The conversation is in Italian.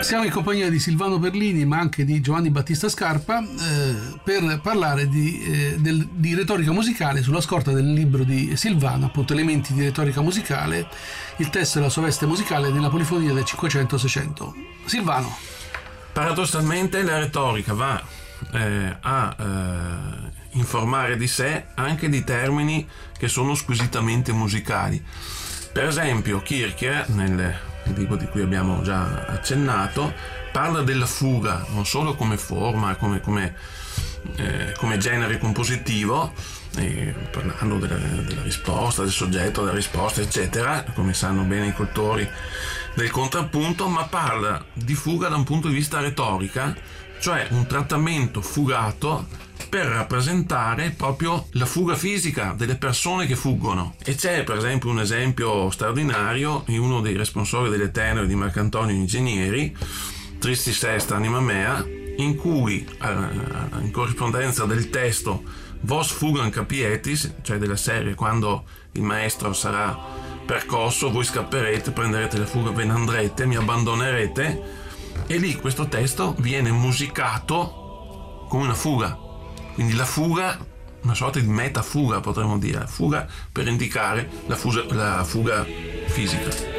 Siamo in compagnia di Silvano Perlini, ma anche di Giovanni Battista Scarpa, per parlare di retorica musicale sulla scorta del libro di Silvano, appunto Elementi di retorica musicale, il testo e la sua veste musicale nella polifonia del 500-600. Silvano. Paradossalmente la retorica va a informare di sé anche di termini che sono squisitamente musicali. Per esempio Kierkegaard, nel libro di cui abbiamo già accennato, parla della fuga non solo come forma, come genere compositivo, parlando della risposta, del soggetto della risposta, eccetera, come sanno bene i cultori del contrappunto, ma parla di fuga da un punto di vista retorica, cioè un trattamento fugato per rappresentare proprio la fuga fisica delle persone che fuggono. E c'è per esempio un esempio straordinario in uno dei responsori delle Tenebre di Marcantonio Ingegneri, Tristis est anima mea, in cui in corrispondenza del testo Vos fugam capietis, cioè della serie quando il maestro sarà percosso voi scapperete, prenderete la fuga, ve ne andrete, mi abbandonerete, e lì questo testo viene musicato come una fuga. Quindi la fuga, una sorta di metafuga potremmo dire, fuga per indicare la fuga fisica.